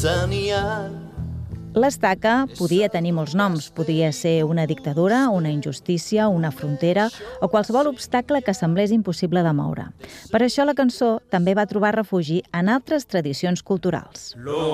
L'estaca podia tenir molts noms. Podia ser una dictadura, una injustícia, una frontera o qualsevol obstacle que semblés impossible de moure. Per això la cançó també va trobar refugi en altres tradicions culturals.